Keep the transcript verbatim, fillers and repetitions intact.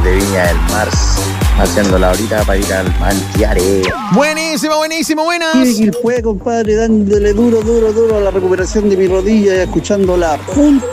desde Viña del Mar, haciéndola ahorita para ir al Mantiare. Buenísimo, buenísimo, buenas. Y fue, compadre, dándole duro, duro, duro a la recuperación de mi rodilla, escuchando la punta